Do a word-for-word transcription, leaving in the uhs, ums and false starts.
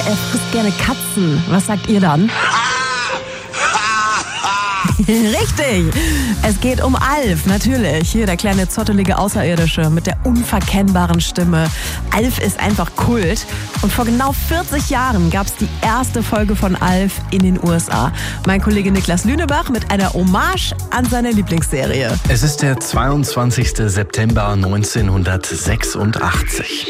er frisst gerne Katzen. Was sagt ihr dann? Richtig, es geht um Alf, natürlich. Hier der kleine zottelige Außerirdische mit der unverkennbaren Stimme. Alf ist einfach Kult. Und vor genau vierzig Jahren gab es die erste Folge von Alf in den U S A. Mein Kollege Niklas Lünebach mit einer Hommage an seine Lieblingsserie. Es ist der zweiundzwanzigster September neunzehnhundertsechsundachtzig.